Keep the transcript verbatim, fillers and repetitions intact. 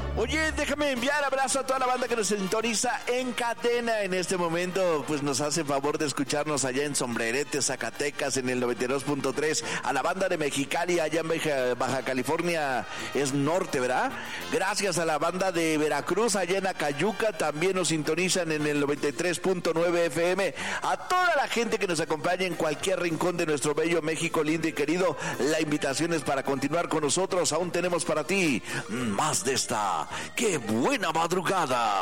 Oye, déjame enviar abrazo a toda la banda que nos sintoniza en cadena en este momento, pues nos hace favor de escucharnos allá en Sombrerete, Zacatecas, en el noventa y dos punto tres, a la banda de Mexicali, allá en Baja, Baja California, es norte, ¿verdad? Gracias a la banda de Veracruz, allá en Acayuca, también nos sintonizan en el noventa y tres punto nueve F M, a toda la gente que nos acompaña en cualquier rincón de nuestro bello México lindo y querido, la invitación es para continuar con nosotros, aún tenemos para ti más de esta. ¡Qué buena madrugada!